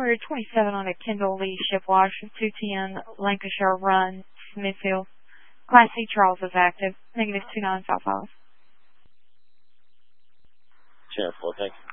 for 27 on a Kendall Lee Shipwash, 210 Lancashire Run, Smithfield. Class C Charles is active. Negative 29 South Isles. Channel 4, thank you.